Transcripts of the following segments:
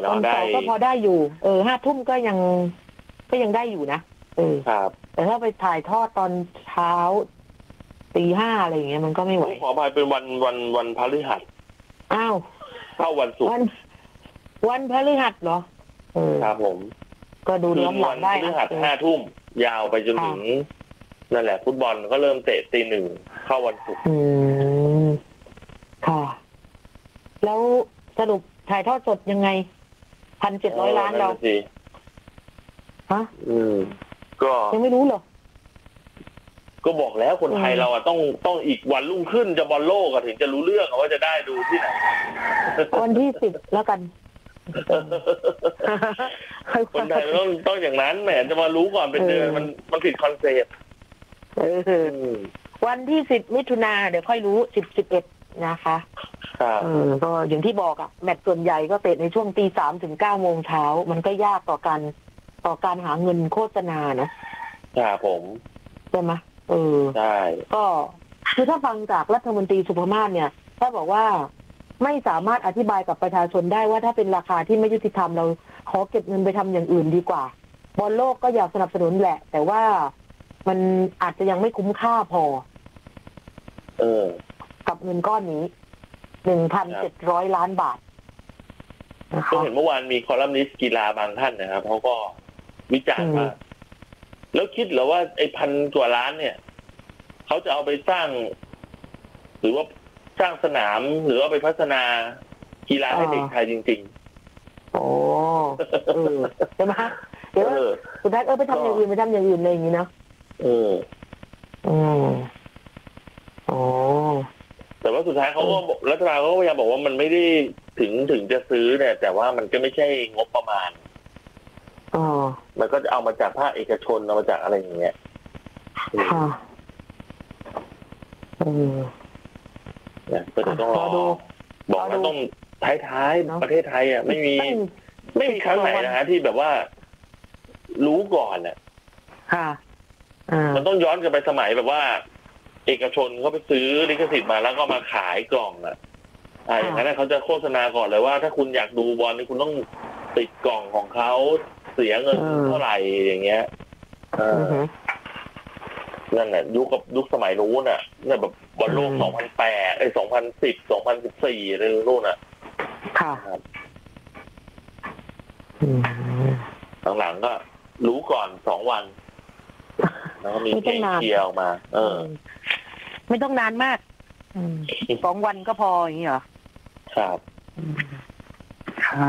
เนาะได้ก็พอได้อยู่5 ทุ่มก็ยังได้อยู่นะครับแต่ถ้าไปถ่ายทอดตอนเช้าตี 5อะไรอย่างเงี้ยมันก็ไม่ไหวขออภัยเป็นวันพฤหัสอ้าวเข้าวันศุกร์วันพฤหัสเหรอครับผมก็ดูย้อนหลังได้วันพฤหัส5 ทุ่มยาวไปจนถึงนั่นแหละฟุตบอลก็เริ่มเตะตี 1เข้าวันศุกร์ค่ะแล้วสรุปถ่ายทอดสดยังไง 1,700 ล้านเราฮะก็ยังไม่รู้เหรอก็บอกแล้วคนไทยเราต้องอีกวันรุ่งขึ้นจะบอลโลกถึงจะรู้เรื่องว่าจะได้ดูที่ไหนวันที่10แล้วกันคนไทยต้องอย่างนั้นแหมจะมารู้ก่อนเป็นเดือนมันผิดคอนเซ็ปต์วันที่10 มิถุนาเดี๋ยวค่อยรู้10-11นะคะก็อย่างที่บอกอะแมตช์ส่วนใหญ่ก็เตะในช่วงตี 3 ถึง 9 โมงเช้ามันก็ยากต่อการหาเงินโฆษณานะครับผมใช่ไหมใช่ก็คือถ้าฟังจากรัฐมนตรีสุภมาศเนี่ยถ้าบอกว่าไม่สามารถอธิบายกับประชาชนได้ว่าถ้าเป็นราคาที่ไม่ยุติธรรมเราขอเก็บเงินไปทำอย่างอื่นดีกว่าบอลโลกก็อยากสนับสนุนแหละแต่ว่ามันอาจจะยังไม่คุ้มค่าพอกับเงินก้อนนี้ 1,700 ล้านบาทก็เห็นเมื่อวานมีคอลัมนิสต์กีฬาบางท่านนะครับเขาก็วิจารณ์ว่าแล้วคิดเหรอว่าไอ้1,000 กว่าล้านเนี่ยเขาจะเอาไปสร้างหรือว่าสร้างสนามหรือว่าไปพัฒนากีฬาให้เด็กไทยจริงๆโอ้ใช่ไหมเดี๋ยวสุดท้ายไปทำอย่างอื่นอะไรอย่างนี้เนาะแต่ว่าสุดท้ายเขาก็รัฐบาลเขาก็พยายามบอกว่ามันไม่ได้ถึงจะซื้อเนี่ยแต่ว่ามันก็ไม่ใช่งบประมาณมันก็จะเอามาจากภาคเอกชนเอามาจากอะไรอย่างเงี้ยก็จะต้องรอบอกว่าต้องท้ายประเทศไทยอ่ะไม่มีครั้งไหนนะฮะที่แบบว่ารู้ก่อนอ่ะมันต้องย้อนกลับไปสมัยแบบว่าเอกชนเขาไปซื้อลิขสิทธิ์มาแล้วก็มาขายกล่องอย่างนั้นเขาจะโฆษณาก่อนเลยว่าถ้าคุณอยากดูบอลนี่คุณต้องติดกล่องของเขาเสียเงินเท่าไหร่อย่างเงี้ยนั่นแหละยุคสมัยนู้นน่ะเนี่ยแบบบอลโลก2008 2010 2014อะไรนู่นน่ะค่ะหลังๆก็รู้ก่อน2 วันแล้วก็มีเพลงเชียร์ออกมาไม่ต้องนานมาก2 วันก็พออย่างนี้เหรอครับค่ะ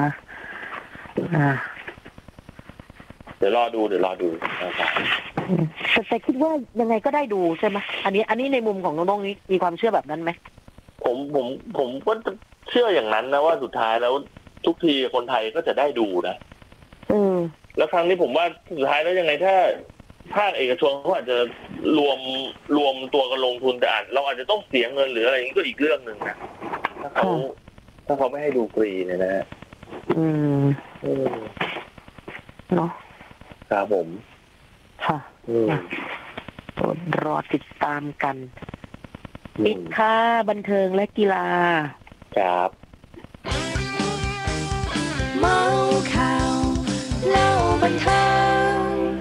เดี๋ยวรอดูนะครับแต่คิดว่ายังไงก็ได้ดูใช่ไหมอันนี้ในมุมของน้องๆนี้มีความเชื่อแบบนั้นไหมผมก็เชื่ออย่างนั้นนะว่าสุดท้ายแล้วทุกทีคนไทยก็จะได้ดูนะแล้วครั้งนี้ผมว่าสุดท้ายแล้วยังไงถ้าภาคเอกชนเขาอาจจะรวมตัวกันลงทุนแต่เราอาจจะต้องเสียเงินหรืออะไรอย่างนี้ก็อีกเรื่องหนึ่งนะถ้าเขาไม่ให้ดูฟรีเนี่ยนะเนาะครับผมค่ะรอติดตามกันปิดค่าบันเทิงและกีฬาครับเมาข่าวเล่าบันเทิง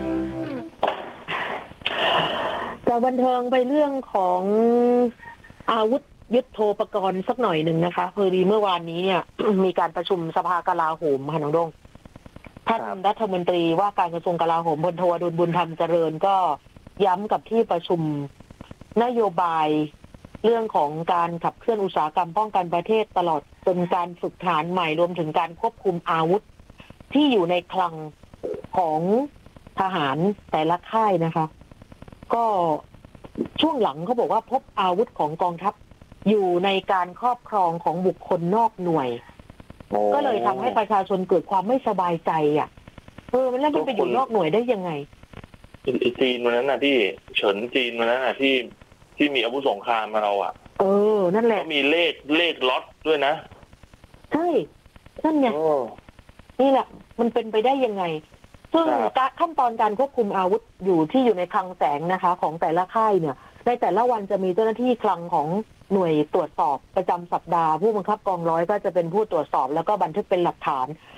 จากบันเทิงไปเรื่องของอาวุธยุทโธปกรณ์สักหน่อยหนึ่งนะคะพอดีเมื่อวานนี้เนี่ย มีการประชุมสภากลาโหมค่ะน้องดงท่านรัฐมนตรีว่าการกระทรวงกลาโหมพลโทอดุลบุญธรรมเจริญก็ย้ำกับที่ประชุมนโยบายเรื่องของการขับเคลื่อนอุตสาหกรรมป้องกันประเทศตลอดจนการฝึกฐานใหม่รวมถึงการควบคุมอาวุธที่อยู่ในคลังของทหารแต่ละค่ายนะคะก็ช่วงหลังเขาบอกว่าพบอาวุธของกองทัพอยู่ในการครอบครองของบุคคลนอกหน่วยก็เลยทำให้ประชาชนเกิดความไม่สบายใจมันแล้วมันไปอยู่นอกหน่วยได้ยังไงจีนวันนั้นน่ะที่เฉินจีนวันนั้นน่ะที่มีอาวุธสงครามมาเรานั่นแหละก็มีเลขล็อตด้วยนะใช่นั่นไงนี่แหละมันเป็นไปได้ยังไงซึ่งขั้นตอนการควบคุมอาวุธอยู่ในคลังแสงนะคะของแต่ละค่ายเนี่ยในแต่ละวันจะมีเจ้าหน้าที่คลังของหน่วยตรวจสอบประจำสัปดาห์ผู้บังคับกองร้อยก็จะเป็นผู้ตรวจสอบแล้วก็บันทึกเป็นหลักฐาน